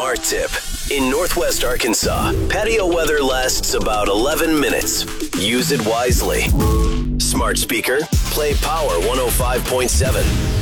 Smart Tip. In Northwest Arkansas, patio weather lasts about 11 minutes. Use it wisely. Smart speaker, play Power 105.7.